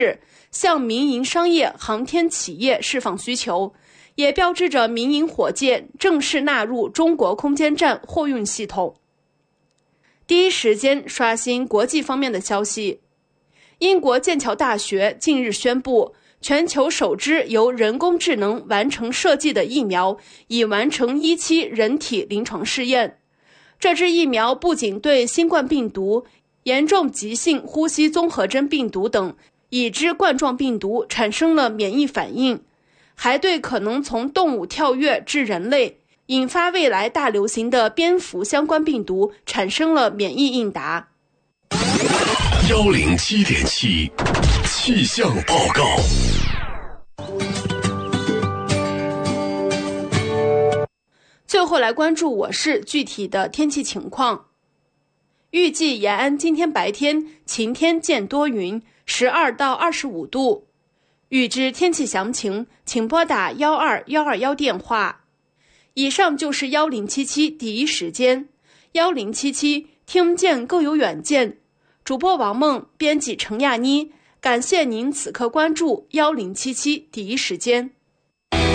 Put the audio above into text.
向民营商业航天企业释放需求，也标志着民营火箭正式纳入中国空间站货运系统。第一时间刷新国际方面的消息，英国剑桥大学近日宣布，全球首支由人工智能完成设计的疫苗已完成1期人体临床试验。这支疫苗不仅对新冠病毒、严重急性呼吸综合征病毒等已知冠状病毒产生了免疫反应，还对可能从动物跳跃至人类，引发未来大流行的蝙蝠相关病毒产生了免疫应答。 107.7气象报告。 最后来关注我市具体的天气情况。预计延安今天白天晴天见多云，12到25度。预知天气详情，请拨打12121电话。以上就是1077第一时间，1077听见更有远见。主播王梦，编辑程亚妮，感谢您此刻关注1077第一时间。